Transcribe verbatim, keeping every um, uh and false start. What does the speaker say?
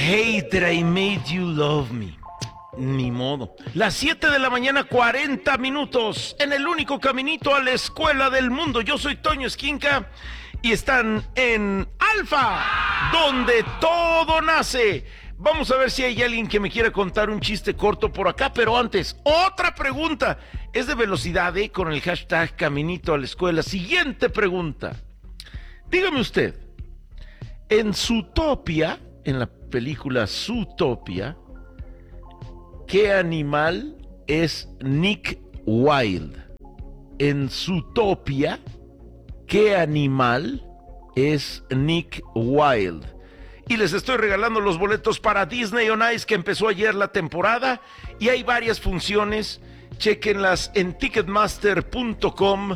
hate that I made you love me. Ni modo. Las siete de la mañana, cuarenta minutos, en el único caminito a la escuela del mundo. Yo soy Toño Esquinca y están en Alfa, donde todo nace. Vamos a ver si hay alguien que me quiera contar un chiste corto por acá, pero antes, otra pregunta. Es de velocidad, ¿eh? Con el hashtag Caminito a la Escuela. Siguiente pregunta. Dígame usted, en Zootopia, en la película Zootopia, ¿qué animal es Nick Wilde? En Zootopia, ¿qué animal es Nick Wilde? Y les estoy regalando los boletos para Disney on Ice, que empezó ayer la temporada, y hay varias funciones. Chéquenlas en ticketmaster punto com